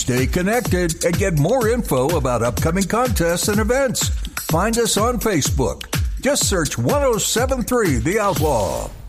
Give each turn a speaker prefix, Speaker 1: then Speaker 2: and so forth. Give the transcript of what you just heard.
Speaker 1: Stay connected and get more info about upcoming contests and events. Find us on Facebook. Just search 1073 The Outlaw.